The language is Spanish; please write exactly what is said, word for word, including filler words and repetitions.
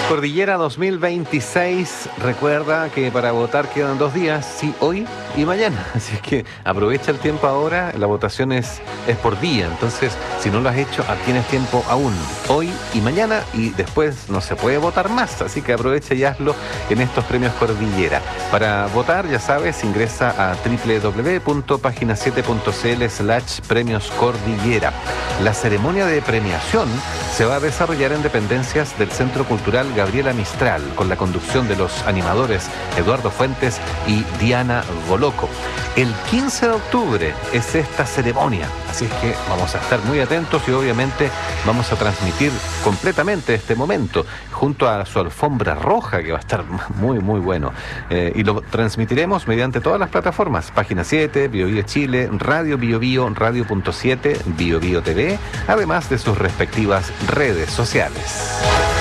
Cordillera dos mil veintiséis. Recuerda que para votar quedan dos días, sí, hoy y mañana. Así es que aprovecha el tiempo ahora. La votación es, es por día. Entonces, si no lo has hecho, tienes tiempo aún. Hoy y mañana, y después no se puede votar más. Así que aprovecha y hazlo en estos premios Cordillera. Para votar, ya sabes, ingresa a doble u doble u doble u punto página siete punto c l slash premios Cordillera. La ceremonia de premiación se va a desarrollar en dependencias del Centro Cultural Gabriela Mistral, con la conducción de los animadores Eduardo Fuentes y Diana Goloco. El quince de octubre es esta ceremonia, así es que vamos a estar muy atentos y obviamente vamos a transmitir completamente este momento junto a su alfombra roja, que va a estar muy muy bueno, eh, y lo transmitiremos mediante todas las plataformas: Página siete, Bio Bio Chile, Radio Bio Bio, Radio punto siete, Bio Bio T V, además de sus respectivas redes sociales.